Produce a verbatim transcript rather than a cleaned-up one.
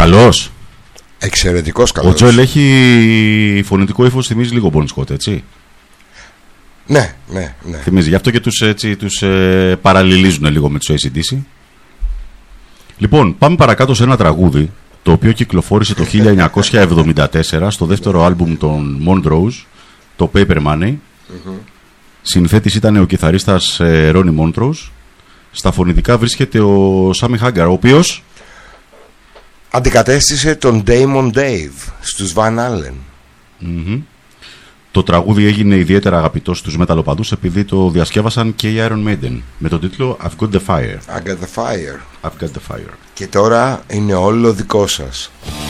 Καλός. Εξαιρετικός καλός. Ο Τζοέλ έχει φωνητικό ύφος, θυμίζει λίγο Bon Scott, έτσι. Ναι, ναι, ναι. Θυμίζει, γι' αυτό και τους, έτσι, τους ε, παραλληλίζουν λίγο με τους έι σι ντι σι. Λοιπόν, πάμε παρακάτω σε ένα τραγούδι το οποίο κυκλοφόρησε το χίλια εννιακόσια εβδομήντα τέσσερα στο δεύτερο άλμπουμ των Montrose, το Paper Money. Mm-hmm. Συνθέτης ήταν ο κιθαρίστας ε, Ronnie Montrose. Στα φωνητικά βρίσκεται ο Sammy Hagar, ο οποίος αντικατέστησε τον Damon Dave στους Van Allen. Mm-hmm. Το τραγούδι έγινε ιδιαίτερα αγαπητό στους μεταλλοπαντούς επειδή το διασκεύασαν και οι Iron Maiden με τον τίτλο I've got the fire. I got the fire. I've got the fire. Και τώρα είναι όλο δικό σας.